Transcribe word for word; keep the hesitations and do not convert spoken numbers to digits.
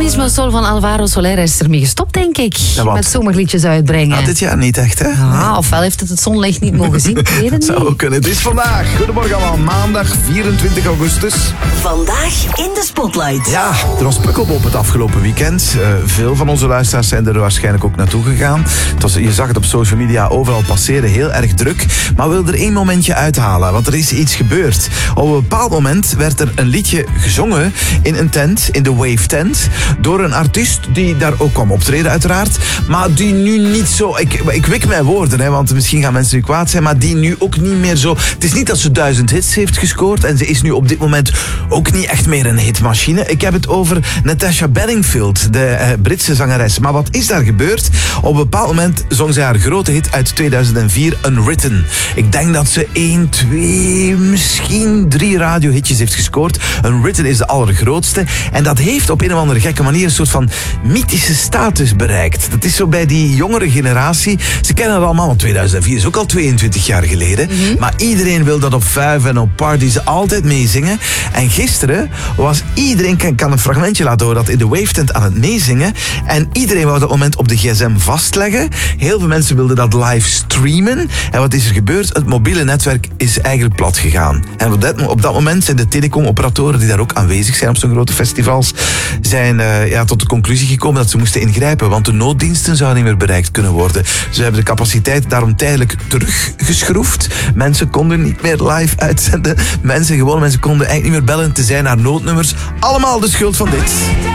Mismo Sol van Alvaro Soler is ermee gestopt, denk ik. Ja, met zomerliedjes uitbrengen. Ja, dit jaar niet echt, hè? Ah, ofwel heeft het het zonlicht niet mogen zien. Ik weet het Zou niet. ook kunnen. Het is vandaag. Goedemorgen allemaal. Maandag vierentwintig augustus. Vandaag in de Spotlight. Ja, er was Pukkelpop het afgelopen weekend. Uh, veel van onze luisteraars zijn er waarschijnlijk ook naartoe gegaan. Het was, je zag het op social media overal passeren, heel erg druk. Maar we willen er één momentje uithalen, want er is iets gebeurd. Op een bepaald moment werd er een liedje gezongen in een tent, in de Wave Tent, door een artiest die daar ook kwam optreden uiteraard, maar die nu niet zo... Ik, ik wik mijn woorden, hè, want misschien gaan mensen nu kwaad zijn, maar die nu ook niet meer zo... Het is niet dat ze duizend hits heeft gescoord en ze is nu op dit moment ook niet echt meer een hitmachine. Ik heb het over Natasha Bedingfield, de uh, Britse zangeres. Maar wat is daar gebeurd? Op een bepaald moment zong zij haar grote hit uit tweeduizend vier, Unwritten. Ik denk dat ze één, twee, misschien drie radiohitjes heeft gescoord. Unwritten is de allergrootste. En dat heeft op een of andere gekke manier een soort van mythische status bereikt. Dat is zo bij die jongere generatie. Ze kennen het allemaal, want tweeduizend vier is ook al tweeëntwintig jaar geleden. Mm-hmm. Maar iedereen wil dat op vijf en op parties altijd meezingen. En gisteren was iedereen, kan, kan een fragmentje laten horen, dat in de Wave Tent aan het meezingen. En iedereen wou dat moment op de gsm vastleggen. Heel veel mensen wilden dat live streamen. En wat is er gebeurd? Het mobiele netwerk is eigenlijk plat gegaan. En op dat, op dat moment zijn de telecomoperatoren die daar ook aanwezig zijn op zo'n grote festivals, zijn uh, ja, tot de conclusie gekomen dat ze moesten ingrijpen, want de nooddiensten zouden niet meer bereikt kunnen worden. Ze hebben de capaciteit daarom tijdelijk teruggeschroefd. Mensen konden niet meer live uitzenden. Mensen, gewone mensen konden eigenlijk niet meer bellen te zijn naar noodnummers. Allemaal de schuld van dit.